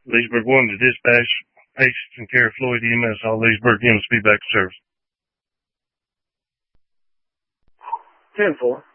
Leesburg 1 to dispatch. Patients in care of Floyd EMS. All Leesburg units be back to service. 10-4.